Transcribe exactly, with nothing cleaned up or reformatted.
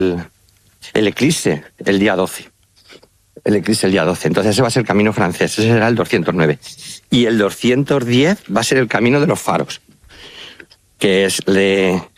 el eclipse el día doce. El eclipse el día doce. Entonces ese va a ser el camino francés, ese será el doscientos nueve. Y el doscientos diez va a ser el camino de los faros, que es de,